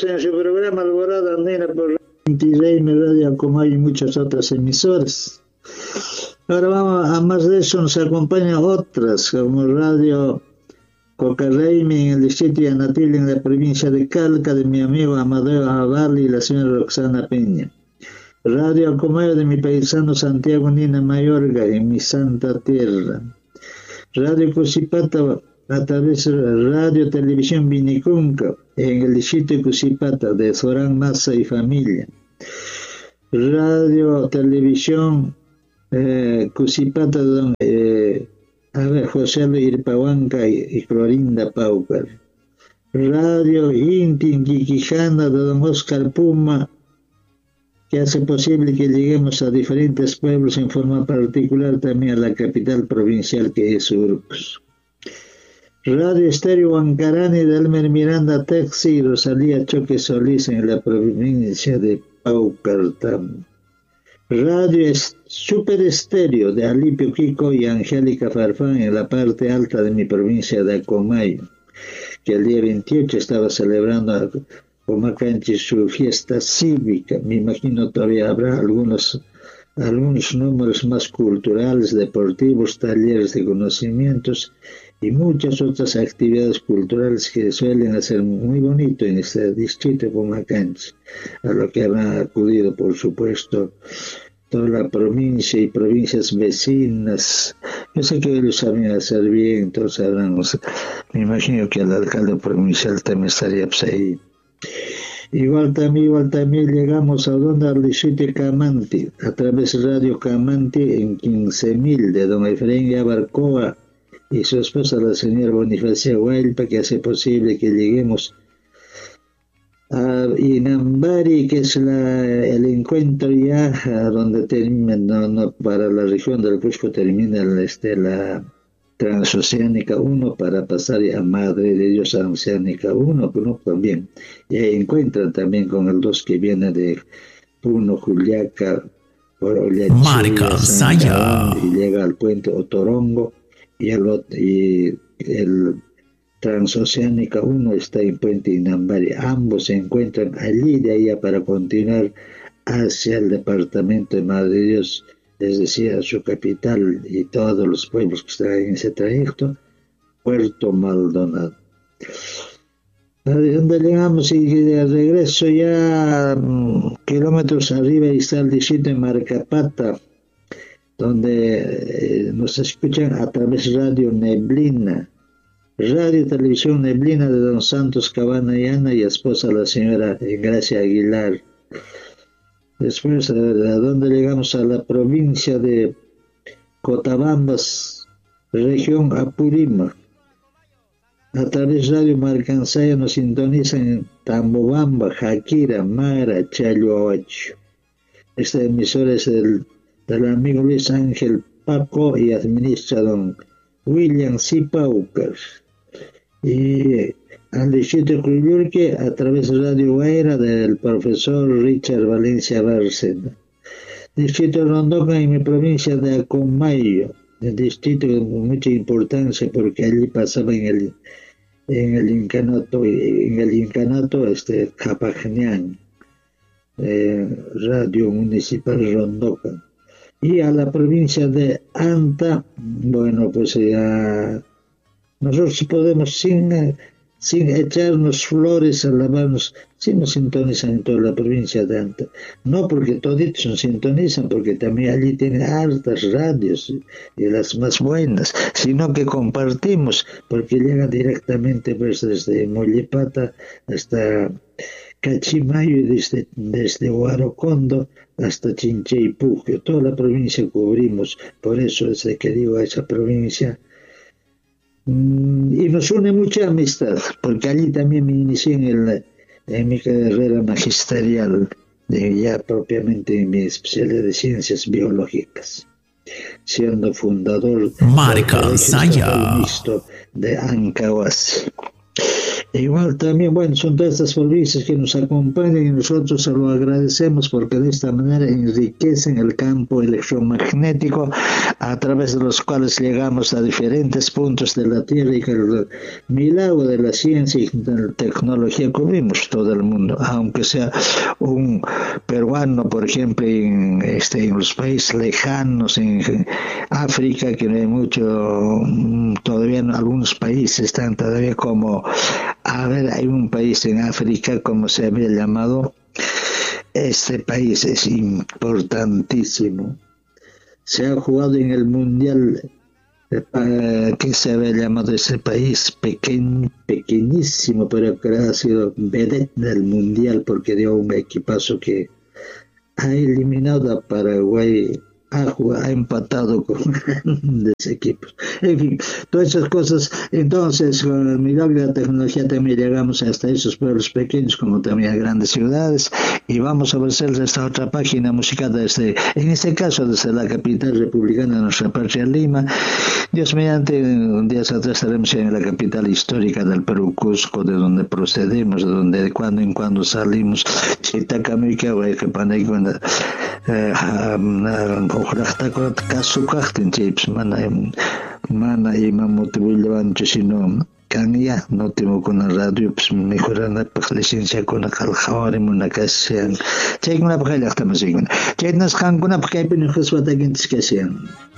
en su programa Alborada Andina por Inti-Raymi, Radio Akomay y muchas otras emisoras. Ahora vamos a más de eso, nos acompañan otras como Radio Cocarraymi en el distrito de Anatil en la provincia de Calca, de mi amigo Amadeo Avalli y la señora Roxana Peña. Radio Acomayo de mi paisano Santiago Nina Mayorga en mi santa tierra. Radio Cusipata a través de Radio Televisión Vinicunca en el distrito de Cusipata de Során Massa y familia. Radio Televisión Cusipata José Luis Irpahuanca y Clorinda Paucar. Radio Inti Quijana de don Oscar Puma, que hace posible que lleguemos a diferentes pueblos en forma particular, también a la capital provincial que es Urcos. Radio Estéreo Huancarani de Elmer Miranda Texi y Rosalía Choque Solís en la provincia de Paucartam. Radio Super Estéreo de Alipio Kiko y Angélica Farfán en la parte alta de mi provincia de Acomayo, que el día 28 estaba celebrando Comacanchi su fiesta cívica. Me imagino todavía habrá algunos números más culturales, deportivos, talleres de conocimientos y muchas otras actividades culturales que suelen hacer muy bonito en este distrito de Comacanchi, a lo que habrán acudido, por supuesto, toda la provincia y provincias vecinas. Yo sé que ellos saben hacer bien, entonces me imagino que el alcalde provincial también estaría pues, ahí. Igual también llegamos a donde al distrito de Camanti, a través de Radio Camanti en 15.000 de don Efraín Yabarcoa y su esposa la señora Bonifacia Huelpa, que hace posible que lleguemos a Inambari, que es el encuentro ya donde termina, para la región del Cusco termina la Transoceánica 1 para pasar a Madre de Dios Oceánica 1, ¿no? También. Y ahí encuentran también con el 2 que viene de Puno, Juliaca, Marca Saya, y llega al puente Otorongo, y el Transoceánica 1 está en Puente Inambari. Ambos se encuentran allí, de allá para continuar hacia el departamento de Madre de Dios, es decir, a su capital y todos los pueblos que están en ese trayecto, Puerto Maldonado. Donde llegamos y de regreso ya kilómetros arriba está el distrito de Marcapata, donde nos escuchan a través de Radio Neblina, Radio Televisión Neblina de don Santos Cabana y Ana y esposa la señora Gracia Aguilar. Después, ¿a dónde llegamos? A la provincia de Cotabambas, región Apurima. A través de Radio Marcansaya nos sintonizan en Tambobamba, Jaquira, Mara, Chayoacho. Esta emisora es del amigo Luis Ángel Paco y administra don William C. Paucar. Y al distrito de Cuyurque a través de Radio Guaira del profesor Richard Valencia Bárcena. Distrito de Rondoca en mi provincia de Acomayo, el distrito de mucha importancia porque allí pasaba en el incanato Capajñán, Radio Municipal Rondoca. Y a la provincia de Anta, bueno, pues ya nosotros podemos sin echarnos flores a la mano, si nos sintonizan en toda la provincia de Anta. No porque toditos nos sintonizan, porque también allí tienen hartas radios y las más buenas, sino que compartimos, porque llega directamente pues, desde Mollepata hasta Cachimayo y desde Huarocondo hasta Chinchaypuque. Toda la provincia cubrimos, por eso es que digo a esa provincia. Y nos une mucha amistad, porque allí también me inicié en mi carrera magisterial, ya propiamente en mi especialidad de ciencias biológicas, siendo fundador Marca Saya mixto de Ancahuasi. Igual también, bueno, son todas estas servicios que nos acompañan y nosotros se lo agradecemos porque de esta manera enriquecen el campo electromagnético a través de los cuales llegamos a diferentes puntos de la Tierra y que el milagro de la ciencia y de la tecnología cubrimos todo el mundo, aunque sea un peruano, por ejemplo, en los países lejanos, en África, que no hay mucho, todavía algunos países están todavía como. A ver, hay un país en África, como se había llamado, este país es importantísimo. Se ha jugado en el Mundial, ¿qué se había llamado ese país? Pequeñísimo, pero que ha sido vedette del Mundial porque dio un equipazo que ha eliminado a Paraguay. Ha empatado con grandes equipos. En fin, todas esas cosas. Entonces, con el milagro de la tecnología también llegamos hasta esos pueblos pequeños, como también a grandes ciudades, y vamos a ofrecerles esta otra página musical en este caso, desde la capital republicana de nuestra patria, Lima. Dios mediante, un día atrás estaremos en la capital histórica del Perú, Cusco, de donde procedemos, de donde de cuando en cuando salimos. Chitacamica, Guaycapanaycuna, Ojraqtakunata kasukaqtin chaypis mana ima motivullawanchu sino kanya notimukuna radiopis mejoranapaq licenciakuna qalqawarimuna kasyan chaykunapaq llaqtamasykuna chaynas qankunapaq kaypini qhiswatakintis kasyan.